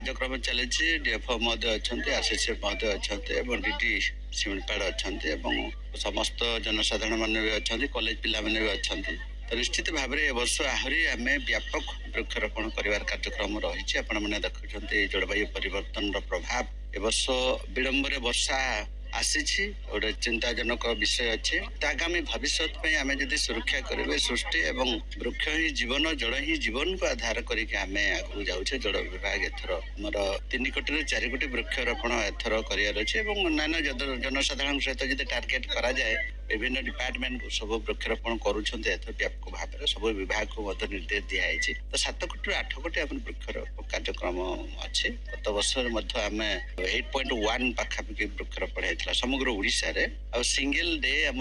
କାର୍ଯ୍ୟକ୍ରମ ଚାଲିଛି। ଡିଏଫଓ ମଧ୍ୟ ଅଛନ୍ତି, ଆରସିସିଏଫ ମଧ୍ୟ ଅଛନ୍ତି ଏବଂ ଡିଡି ଶିମିଳିପାଳ ଅଛନ୍ତି ଏବଂ ସମସ୍ତ ଜନସାଧାରଣ ମାନେ ବି ଅଛନ୍ତି, କଲେଜ ପିଲାମାନେ ବି ଅଛନ୍ତି। ତ ନିଶ୍ଚିତ ଭାବରେ ଏ ବର୍ଷ ଆହୁରି ଆମେ ବ୍ୟାପକ ବୃକ୍ଷରୋପଣ କରିବାର କାର୍ଯ୍ୟକ୍ରମ ରହିଛି। ଆପଣମାନେ ଦେଖୁଛନ୍ତି ଜଳବାୟୁ ପରିବର୍ତ୍ତନର ପ୍ରଭାବ। ଏ ବର୍ଷ ବିଳମ୍ବରେ ବର୍ଷା ଆସିଛି, ଗୋଟେ ଚିନ୍ତାଜନକ ବିଷୟ ଅଛି। ତ ଆଗାମୀ ଭବିଷ୍ୟତ ପାଇଁ ଆମେ ଯଦି ସୁରକ୍ଷା କରିବେ, ସୃଷ୍ଟି ଏବଂ ବୃକ୍ଷ ହିଁ ଜୀବନ, ଜଳ ହିଁ ଜୀବନକୁ ଆଧାର କରିକି ଆମେ ଆଗକୁ ଯାଉଛେ। ଜଳ ବିଭାଗ ଏଥର ଆମର 3 କୋଟିରୁ 4 କୋଟି ବୃକ୍ଷରୋପଣ ଏଥର କରିବାର ଅଛି ଏବଂ ଅନ୍ୟାନ୍ୟ ଜନସାଧାରଣଙ୍କ ସହିତ ଯଦି ଟାର୍ଗେଟ କରାଯାଏ, ବିଭିନ୍ନ ଡିପାର୍ଟମେଣ୍ଟ ସବୁ ବୃକ୍ଷରୋପଣ କରୁଛନ୍ତି। ଏଥର ବ୍ୟାପକ ଭାବରେ ସବୁ ବିଭାଗକୁ ମଧ୍ୟ ନିର୍ଦ୍ଦେଶ ଦିଆଯାଇଛି। ତ 7 କୋଟିରୁ 8 କୋଟି ଆମେ ବୃକ୍ଷରୋପଣ କାର୍ଯ୍ୟକ୍ରମ ଅଛି। ଗତ ବର୍ଷରେ ମଧ୍ୟ ଆମେ 8.1 ପାଖାପାଖି ବୃକ୍ଷରୋପଣ ହେଇଥିଲା ସମଗ୍ର ଓଡ଼ିଶାରେ। ଆଉ ସିଙ୍ଗଲ ଡେ